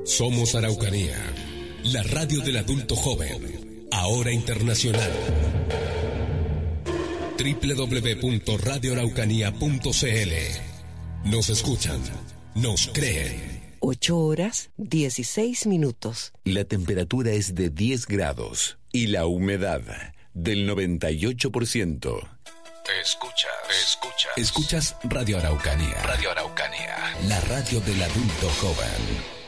Somos Araucanía, la radio del adulto joven, ahora internacional. www.radioaraucanía.cl. Nos escuchan, nos creen. 8:16. La temperatura es de 10 grados y la humedad del 98%. Escuchas Radio Araucanía. Radio Araucanía, la radio del adulto joven.